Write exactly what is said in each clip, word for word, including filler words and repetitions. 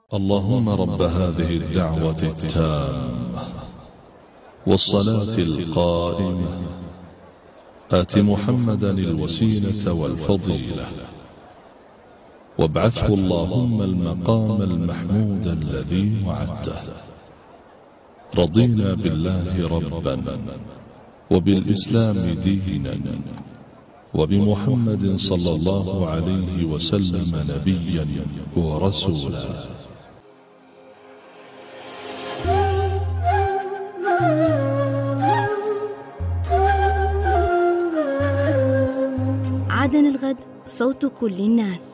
اللهم رب هذه الدعوة التامة والصلاة القائمة آت محمدا الوسيلة والفضيلة وابعثه اللهم المقام المحمود الذي وعدته. رضينا بالله ربا وبالإسلام دينا وبمحمد صلى الله عليه وسلم نبيا ورسولا. عدن الغد، صوت كل الناس.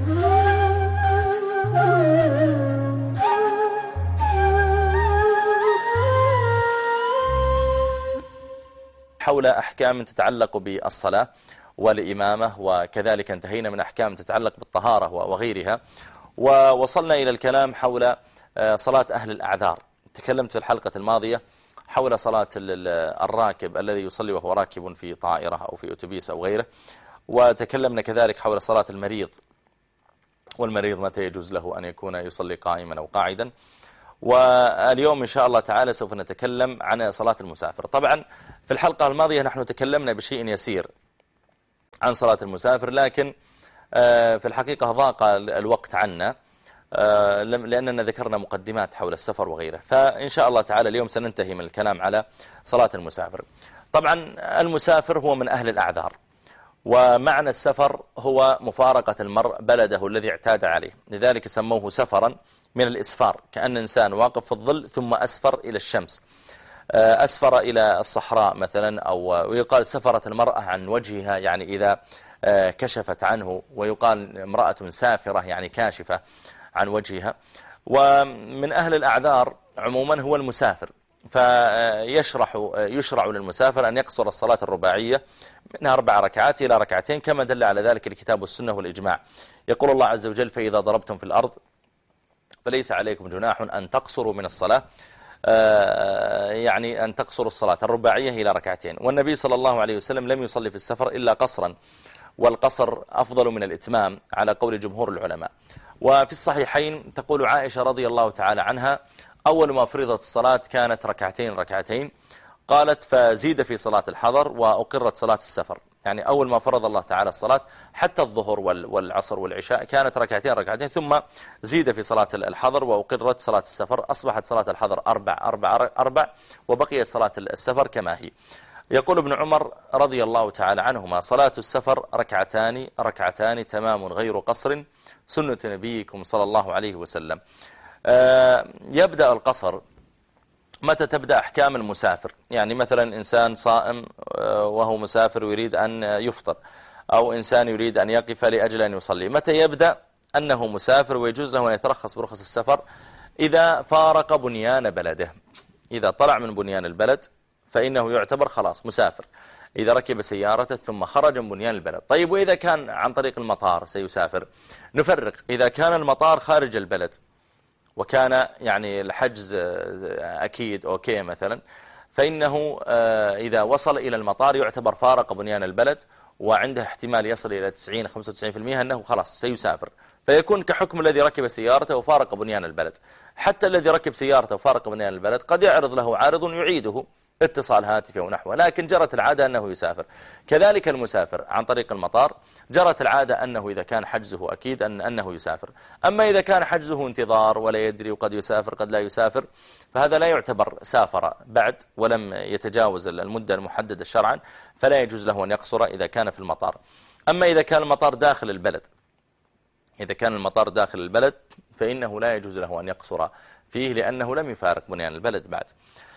حول أحكام تتعلق بالصلاة والإمامة، وكذلك انتهينا من أحكام تتعلق بالطهارة وغيرها، ووصلنا إلى الكلام حول صلاة أهل الأعذار. تكلمت في الحلقة الماضية حول صلاة الراكب الذي يصلي وهو راكب في طائرة أو في أتوبيس أو غيره، وتكلمنا كذلك حول صلاة المريض، والمريض متى يجوز له أن يكون يصلي قائما أو قاعدا. واليوم إن شاء الله تعالى سوف نتكلم عن صلاة المسافر. طبعا في الحلقة الماضية نحن تكلمنا بشيء يسير عن صلاة المسافر، لكن في الحقيقة ضاق الوقت عنا لأننا ذكرنا مقدمات حول السفر وغيره، فإن شاء الله تعالى اليوم سننتهي من الكلام على صلاة المسافر. طبعا المسافر هو من أهل الأعذار، ومعنى السفر هو مفارقة المرء بلده الذي اعتاد عليه، لذلك سموه سفرا من الإسفار، كأن إنسان واقف في الظل ثم أسفر إلى الشمس، أسفر إلى الصحراء مثلا، أو ويقال سفرت المرأة عن وجهها يعني إذا كشفت عنه، ويقال امرأة سافرة يعني كاشفة عن وجهها. ومن أهل الأعذار عموما هو المسافر، فيشرح يشرع للمسافر أن يقصر الصلاة الرباعية من أربع ركعات إلى ركعتين، كما دل على ذلك الكتاب والسنة والإجماع. يقول الله عز وجل: فإذا ضربتم في الأرض فليس عليكم جناح أن تقصروا من الصلاة، يعني أن تقصروا الصلاة الرباعية إلى ركعتين. والنبي صلى الله عليه وسلم لم يصلي في السفر إلا قصرا، والقصر أفضل من الإتمام على قول جمهور العلماء. وفي الصحيحين تقول عائشة رضي الله تعالى عنها: أول ما فرضت الصلاة كانت ركعتين ركعتين، قالت: فزيد في صلاة الحضر وأقرت صلاة السفر. يعني أول ما فرض الله تعالى الصلاة حتى الظهر والعصر والعشاء كانت ركعتين ركعتين، ثم زيد في صلاة الحضر وأقرت صلاة السفر، أصبحت صلاة الحضر أربع أربع أربع وبقيت صلاة السفر كما هي. يقول ابن عمر رضي الله تعالى عنهما: صلاة السفر ركعتان ركعتان تمام غير قصر، سنة نبيكم صلى الله عليه وسلم. يبدأ القصر متى تبدأ أحكام المسافر، يعني مثلا إنسان صائم وهو مسافر ويريد أن يفطر، أو إنسان يريد أن يقف لأجل أن يصلي، متى يبدأ أنه مسافر ويجوز له أن يترخص برخص السفر؟ إذا فارق بنيان بلده، إذا طلع من بنيان البلد فإنه يعتبر خلاص مسافر. إذا ركب سيارته ثم خرج من بنيان البلد. طيب وإذا كان عن طريق المطار سيسافر؟ نفرق. إذا كان المطار خارج البلد وكان يعني الحجز أكيد أوكي مثلا، فإنه إذا وصل إلى المطار يعتبر فارق بنيان البلد، وعنده احتمال يصل إلى تسعين خمسة وتسعين بالمئة أنه خلاص سيسافر، فيكون كحكم الذي ركب سيارته وفارق بنيان البلد. حتى الذي ركب سيارته وفارق بنيان البلد قد يعرض له عارض يعيده، اتصال هاتفي ونحوه، لكن جرت العادة أنه يسافر. كذلك المسافر عن طريق المطار جرت العادة أنه إذا كان حجزه أكيد أن أنه يسافر. أما إذا كان حجزه انتظار ولا يدري وقد يسافر قد لا يسافر، فهذا لا يعتبر سافر بعد ولم يتجاوز المدة المحددة شرعا، فلا يجوز له أن يقصر إذا كان في المطار. أما إذا كان المطار داخل البلد، إذا كان المطار داخل البلد فإنه لا يجوز له أن يقصر فيه، لأنه لم يفارق بنيان البلد بعد.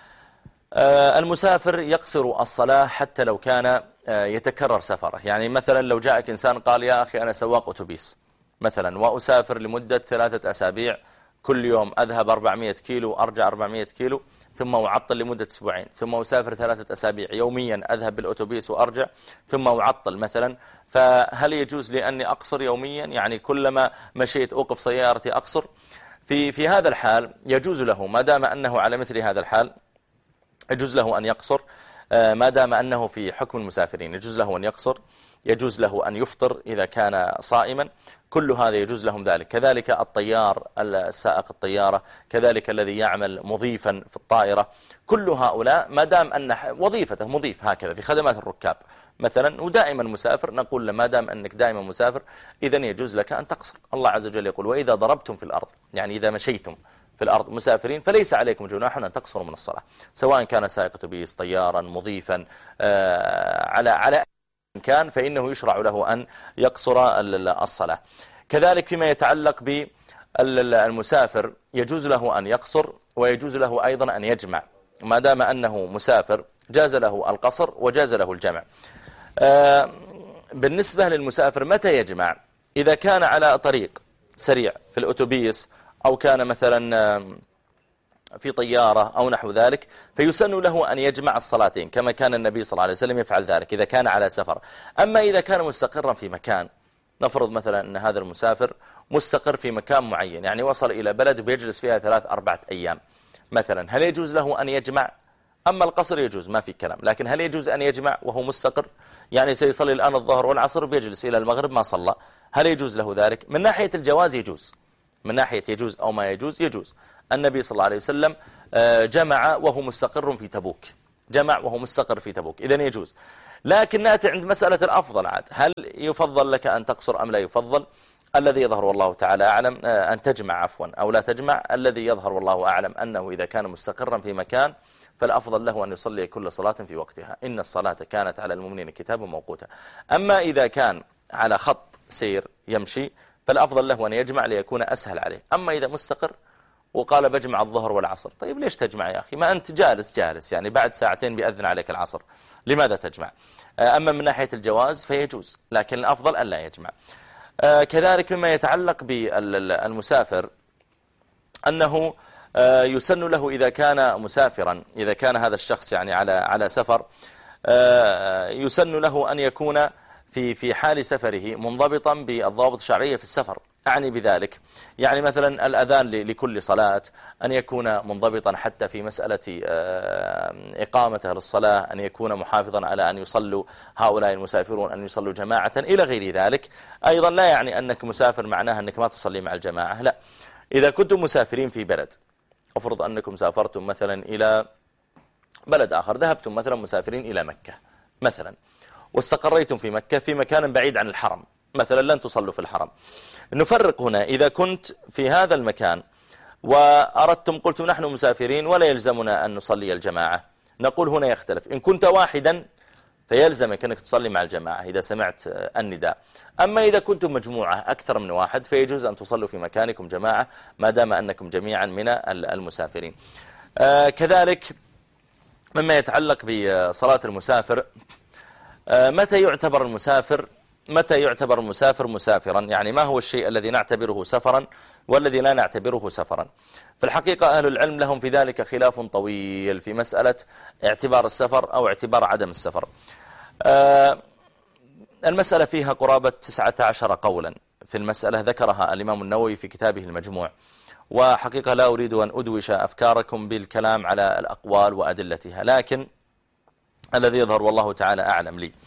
المسافر يقصر الصلاة حتى لو كان يتكرر سفره. يعني مثلا لو جاءك إنسان قال: يا أخي أنا سواق أتوبيس مثلا وأسافر لمدة ثلاثة أسابيع، كل يوم أذهب أربعمائة كيلو أرجع أربعمائة كيلو، ثم أعطل لمدة أسبوعين، ثم أسافر ثلاثة أسابيع يوميا أذهب بالأتوبيس وأرجع، ثم أعطل مثلا، فهل يجوز لي أني أقصر يوميا؟ يعني كلما مشيت أوقف سيارتي أقصر؟ في في هذا الحال يجوز له، ما دام أنه على مثل هذا الحال يجوز له أن يقصر، ما دام أنه في حكم المسافرين يجوز له أن يقصر. يجوز له أن يفطر إذا كان صائما، كل هذا يجوز لهم ذلك. كذلك الطيار، السائق الطيارة، كذلك الذي يعمل مضيفا في الطائرة، كل هؤلاء ما دام أن وظيفته مضيف هكذا في خدمات الركاب مثلا ودائما مسافر، نقول له ما دام أنك دائما مسافر إذن يجوز لك أن تقصر. الله عز وجل يقول وإذا ضربتم في الأرض، يعني إذا مشيتم في الأرض مسافرين فليس عليكم جناح أن تقصروا من الصلاة، سواء كان سائق أتوبيس، طيارا، مضيفا، آه على على كان، فإنه يشرع له أن يقصر الصلاة. كذلك فيما يتعلق بالمسافر يجوز له أن يقصر ويجوز له أيضا أن يجمع، ما دام أنه مسافر جاز له القصر وجاز له الجمع. آه بالنسبة للمسافر متى يجمع؟ إذا كان على طريق سريع في الأتوبيس، أو كان مثلا في طيارة أو نحو ذلك، فيسن له أن يجمع الصلاتين كما كان النبي صلى الله عليه وسلم يفعل ذلك إذا كان على سفر. أما إذا كان مستقرا في مكان، نفرض مثلا أن هذا المسافر مستقر في مكان معين، يعني وصل إلى بلد بيجلس فيها ثلاث أربعة أيام مثلا، هل يجوز له أن يجمع؟ أما القصر يجوز ما في كلام، لكن هل يجوز أن يجمع وهو مستقر؟ يعني سيصلي الآن الظهر والعصر بيجلس إلى المغرب ما صلى، هل يجوز له ذلك؟ من ناحية الجواز يجوز، من ناحية يجوز أو ما يجوز يجوز. النبي صلى الله عليه وسلم جمع وهو مستقر في تبوك، جمع وهو مستقر في تبوك، إذن يجوز. لكن نأتي عند مسألة الأفضل عاد، هل يفضل لك أن تقصر أم لا يفضل؟ الذي يظهر والله تعالى أعلم أن تجمع عفوا أو لا تجمع. الذي يظهر والله أعلم أنه إذا كان مستقرا في مكان فالأفضل له أن يصلي كل صلاة في وقتها، إن الصلاة كانت على المؤمنين كتابا موقوتا. أما إذا كان على خط سير يمشي فالأفضل له أن يجمع ليكون أسهل عليه. أما إذا مستقر وقال بجمع الظهر والعصر، طيب ليش تجمع يا أخي؟ ما أنت جالس جالس يعني بعد ساعتين بيأذن عليك العصر، لماذا تجمع؟ أما من ناحية الجواز فيجوز، لكن الأفضل أن لا يجمع. كذلك مما يتعلق بالمسافر أنه يسن له إذا كان مسافرا، إذا كان هذا الشخص يعني على على سفر، يسن له أن يكون في في حال سفره منضبطا بالضوابط الشرعية في السفر. أعني بذلك يعني مثلا الأذان لكل صلاة أن يكون منضبطا، حتى في مسألة إقامته للصلاة أن يكون محافظا على أن يصلوا هؤلاء المسافرون أن يصلوا جماعة إلى غير ذلك. أيضا لا يعني أنك مسافر معناها أنك ما تصلي مع الجماعة، لا. إذا كنتم مسافرين في بلد، أفرض أنكم سافرتم مثلا إلى بلد آخر، ذهبتم مثلا مسافرين إلى مكة مثلا، واستقريتم في مكة في مكان بعيد عن الحرم مثلا، لن تصلوا في الحرم. نفرق هنا، إذا كنت في هذا المكان وأردتم قلتم نحن مسافرين ولا يلزمنا أن نصلي الجماعة، نقول هنا يختلف. إن كنت واحدا فيلزمك أنك تصلي مع الجماعة إذا سمعت النداء. أما إذا كنتم مجموعة أكثر من واحد فيجوز أن تصلوا في مكانكم جماعة ما دام أنكم جميعا من المسافرين. آه كذلك مما يتعلق بصلاة المسافر، آه متى يعتبر المسافر متى يعتبر المسافر مسافرا؟ يعني ما هو الشيء الذي نعتبره سفرا والذي لا نعتبره سفرا؟ في الحقيقة أهل العلم لهم في ذلك خلاف طويل في مسألة اعتبار السفر أو اعتبار عدم السفر. آه المسألة فيها قرابة تسعة عشر قولا في المسألة، ذكرها الإمام النووي في كتابه المجموع، وحقيقة لا أريد أن أدوش أفكاركم بالكلام على الأقوال وأدلتها، لكن الذي يظهر والله تعالى أعلم لي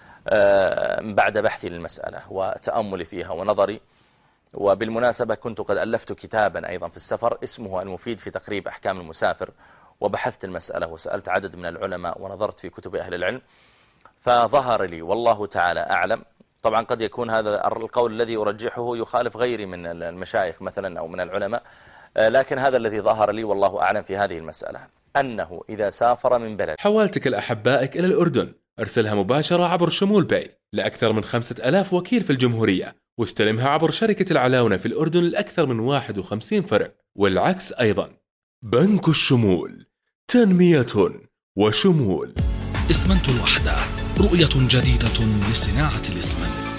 بعد بحثي للمسألة وتأملي فيها ونظري. وبالمناسبة كنت قد ألفت كتابا أيضا في السفر اسمه المفيد في تقريب أحكام المسافر، وبحثت المسألة وسألت عدد من العلماء ونظرت في كتب أهل العلم، فظهر لي والله تعالى أعلم، طبعا قد يكون هذا القول الذي أرجحه يخالف غيري من المشايخ مثلا أو من العلماء، لكن هذا الذي ظهر لي والله أعلم في هذه المسألة، أنه إذا سافر من بلد. حوالتك لأحبائك إلى الأردن، ارسلها مباشرة عبر شمول باي لأكثر من خمسة ألاف وكيل في الجمهورية، واستلمها عبر شركة العلاونة في الأردن لأكثر من واحد وخمسين فرع، والعكس أيضا. بنك الشمول، تنمية وشمول. إسمنت الوحدة، رؤية جديدة لصناعة الإسمنت.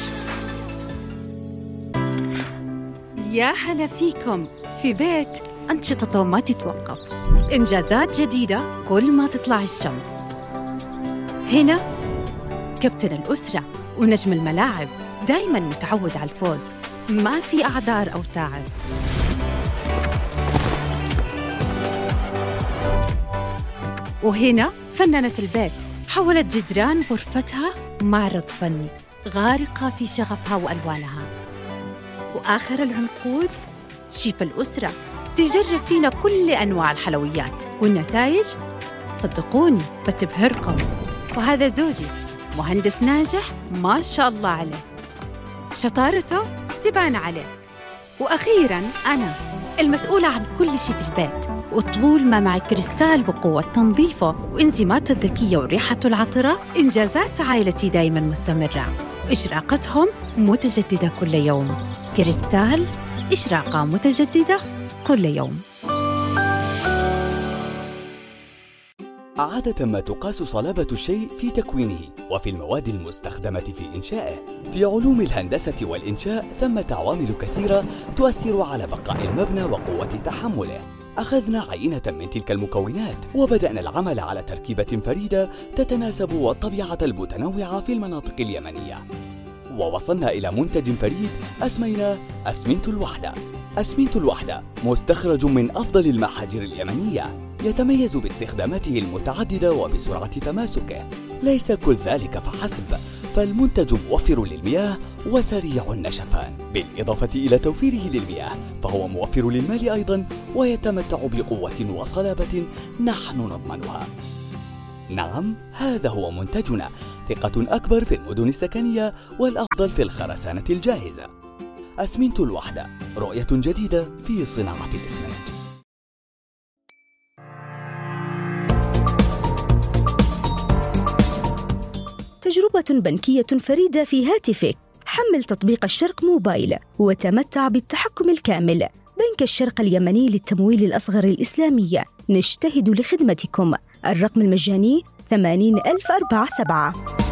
يا هلا فيكم في بيت أنشطته ما تتوقف، إنجازات جديدة كل ما تطلع الشمس. هنا كابتن الأسرة ونجم الملاعب، دايماً متعود على الفوز، ما في أعذار أو تعب. وهنا فنانة البيت، حولت جدران غرفتها معرض فني، غارقة في شغفها وألوانها. وآخر العنقود شيف الأسرة، تجرب فينا كل أنواع الحلويات، والنتائج صدقوني بتبهركم. وهذا زوجي مهندس ناجح ما شاء الله عليه، شطارته تبان عليه. وأخيراً أنا المسؤولة عن كل شيء في البيت، وطول ما معي كريستال بقوة تنظيفه وإنزيماته الذكية وريحته العطرة، إنجازات عائلتي دايماً مستمرة، إشراقتهم متجددة كل يوم. كريستال، إشراقة متجددة كل يوم. عادة ما تقاس صلابة الشيء في تكوينه وفي المواد المستخدمة في إنشائه. في علوم الهندسة والإنشاء ثمة عوامل كثيرة تؤثر على بقاء المبنى وقوة تحمله. أخذنا عينة من تلك المكونات وبدأنا العمل على تركيبة فريدة تتناسب والطبيعة المتنوعة في المناطق اليمنية، ووصلنا إلى منتج فريد أسميناه أسمنت الوحدة. أسمنت الوحدة مستخرج من أفضل المحاجر اليمنية، يتميز باستخداماته المتعددة وبسرعة تماسكه. ليس كل ذلك فحسب، فالمنتج موفر للمياه وسريع النشفان، بالإضافة إلى توفيره للمياه فهو موفر للمال أيضا، ويتمتع بقوة وصلابة نحن نضمنها. نعم، هذا هو منتجنا، ثقة أكبر في المدن السكنية والأفضل في الخرسانة الجاهزة. أسمنت الوحدة، رؤية جديدة في صناعة الإسمنت. تجربة بنكية فريدة في هاتفك. حمل تطبيق الشرق موبايل وتمتع بالتحكم الكامل. بنك الشرق اليمني للتمويل الأصغر الإسلامي، نجتهد لخدمتكم. الرقم المجاني ثمانين ألف وأربعة وسبعين.